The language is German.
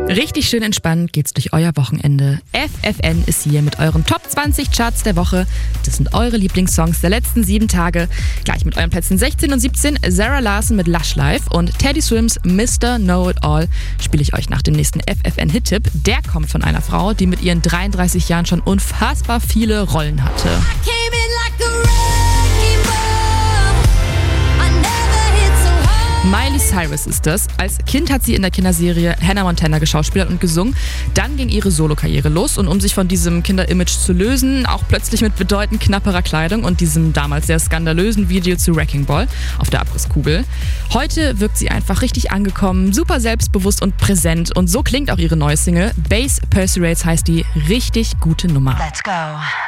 Richtig schön entspannt geht's durch euer Wochenende. FFN ist hier mit euren Top 20 Charts der Woche. Das sind eure Lieblingssongs der letzten 7 Tage. Gleich mit euren Plätzen 16 und 17 Zara Larsson mit Lush Life und Teddy Swims Mr. Know It All spiele ich euch nach dem nächsten FFN-Hit-Tipp. Der kommt von einer Frau, die mit ihren 33 Jahren schon unfassbar viele Rollen hatte. Miley Cyrus ist das. Als Kind hat sie in der Kinderserie Hannah Montana geschauspielert und gesungen. Dann ging ihre Solokarriere los und um sich von diesem Kinderimage zu lösen, auch plötzlich mit bedeutend knapperer Kleidung und diesem damals sehr skandalösen Video zu Wrecking Ball auf der Abrisskugel. Heute wirkt sie einfach richtig angekommen, super selbstbewusst und präsent und so klingt auch ihre neue Single. Bass Persuades heißt die, richtig gute Nummer. Let's go.